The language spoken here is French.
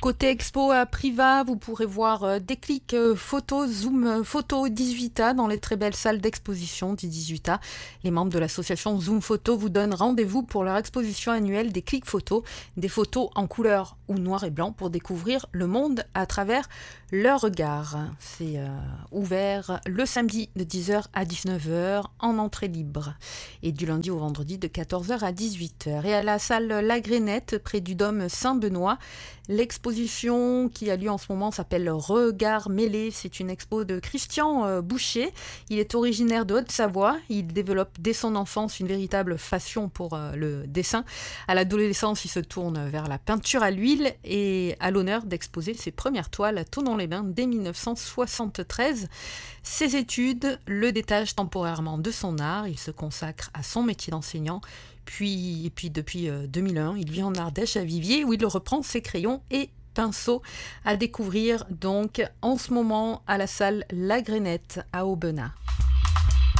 Côté expo à Priva, vous pourrez voir Déclic Photo, Zoom Photo 18A dans les très belles salles d'exposition du 18A. Les membres de l'association Zoom Photo vous donnent rendez-vous pour leur exposition annuelle Déclic Photo, des photos en couleur ou noir et blanc pour découvrir le monde à travers leur regard. C'est ouvert le samedi de 10h à 19h en entrée libre et du lundi au vendredi de 14h à 18h. Et à la salle La Grénette près du dôme Saint-Benoît, l'exposition qui a lieu en ce moment s'appelle Regard mêlé. C'est une expo de Christian Boucher. Il est originaire de Haute-Savoie. Il développe dès son enfance une véritable passion pour le dessin. À l'adolescence, il se tourne vers la peinture à l'huile et a l'honneur d'exposer ses premières toiles à Thonon-les-Bains dès 1973. Ses études le détachent temporairement de son art. Il se consacre à son métier d'enseignant. Puis depuis 2001, il vit en Ardèche à Viviers où il reprend ses crayons et pinceaux à découvrir donc en ce moment à la salle La Grénette à Aubenas.